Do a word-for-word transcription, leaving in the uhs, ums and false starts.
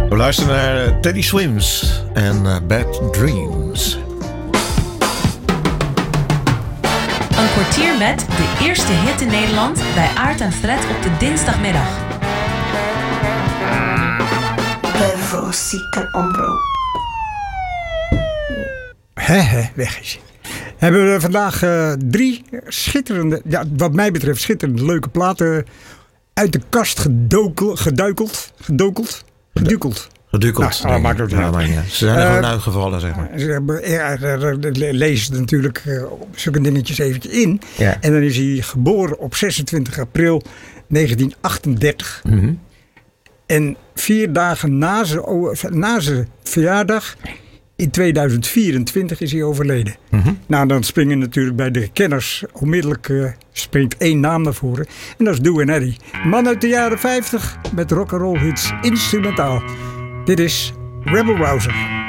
We luisteren naar Teddy Swims en uh, Bad Dreams. Een kwartier met de eerste hit in Nederland bij Aart en Fred op de dinsdagmiddag. Perversieke omroep. He he, weg is hij. Hebben we vandaag uh, drie schitterende, ja, wat mij betreft schitterende leuke platen uit de kast gedokel, geduikeld, gedokeld, gedukeld. Gedukeld. Nou, oh, maakt ook niet ja, uit. ja. Ze zijn er Uh, gewoon uitgevallen, zeg maar. Ze hebben- ja, ja, lees natuurlijk uh, zulke dingetjes eventjes in. Ja. En dan is hij geboren op zesentwintig april negentien achtendertig. Mm-hmm. En vier dagen na zijn, o- na zijn verjaardag, in tweeduizend vierentwintig, is hij overleden. Mm-hmm. Nou, dan springen natuurlijk bij de kenners onmiddellijk uh, springt één naam naar voren. En dat is Doo en Eddie. Man uit de jaren vijftig met rock'n'roll hits instrumentaal. Dit is Rebel Rouser.